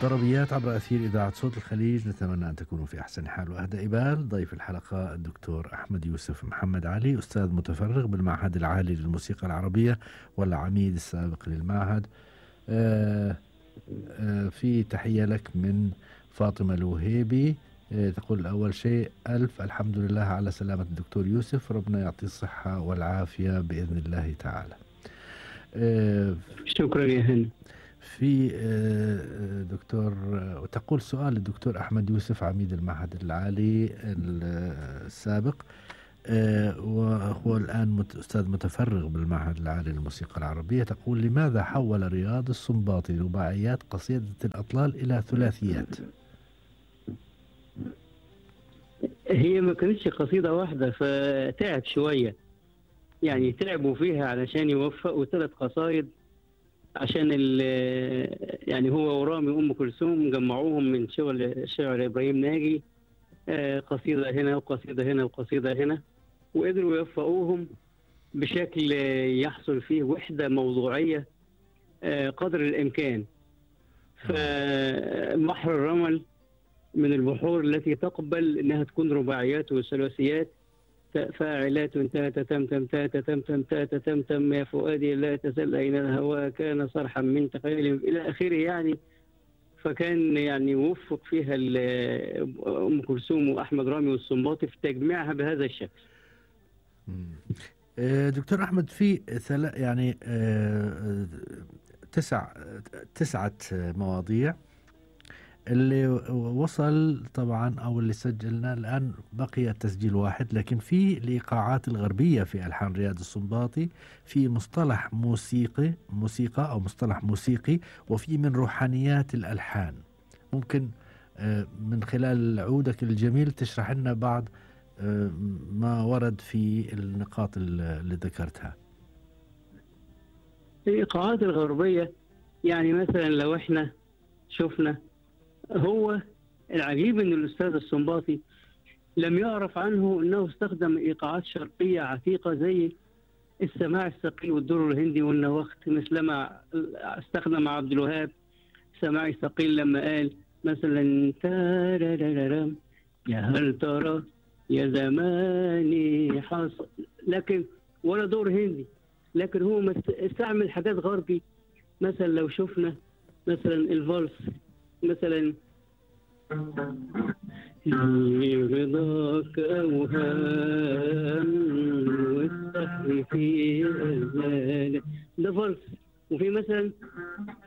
طربيات عبر أثير إذاعة صوت الخليج، نتمنى أن تكونوا في أحسن حال وأهدى بال. ضيف الحلقة الدكتور أحمد يوسف محمد علي، أستاذ متفرغ بالمعهد العالي للموسيقى العربية والعميد السابق للمعهد. آه، في تحية لك من فاطمة الوهيبي. تقول أول شيء ألف الحمد لله على سلامة الدكتور يوسف، ربنا يعطيه الصحة والعافية بإذن الله تعالى. شكرا يا هند. في دكتور، وتقول سؤال للدكتور أحمد يوسف عميد المعهد العالي السابق، وهو الآن أستاذ متفرغ بالمعهد العالي للموسيقى العربية. تقول لماذا حول رياض السنباطي رباعيات قصيدة الأطلال إلى ثلاثيات؟ هي ما كانتش قصيدة واحدة فتعب شوية، يعني تعبوا فيها علشان يوفقوا 3 قصايد، عشان يعني هو ورامي أم كلثوم جمعوهم من شعر إبراهيم ناجي، قصيدة هنا وقصيدة هنا وقصيدة هنا، وقدروا يوفقوهم بشكل يحصل فيه وحدة موضوعية قدر الإمكان. فبحر الرمل من البحور التي تقبل أنها تكون رباعيات وثلاثيات. فاعلات تاتا تمتم تاتا تمتم تاتا تمتم يا فؤادي لا تسل أين الهوى كان صرحا من تخيل إلى آخره يعني. فكان يعني وفق فيها أم كلثوم وأحمد رامي والسنباطي في تجميعها بهذا الشكل. دكتور أحمد، في يعني 9 مواضيع اللي وصل طبعا أو اللي سجلنا الآن، بقي تسجيل واحد، لكن في الإيقاعات الغربية في ألحان رياض السنباطي، في مصطلح موسيقى أو مصطلح موسيقي، وفي من روحانيات الألحان. ممكن من خلال عودك الجميل تشرح لنا بعض ما ورد في النقاط اللي ذكرتها. الإيقاعات الغربية يعني مثلا لو احنا شفنا، هو العجيب ان الاستاذ السنباطي لم يعرف عنه انه استخدم ايقاعات شرقيه عتيقه زي السماع الثقيل والدور الهندي والنواخت، مثلما استخدم عبد الوهاب سماع الثقيل لما قال مثلا تارارارام يا هل ترى يا زماني حصل، لكن ولا دور هندي، لكن هو استعمل حاجات غربي. مثلا لو شفنا مثلا الفالس، مثلا رضاك أوهام والسحر في أزمان، ده فالس. وفي مثلا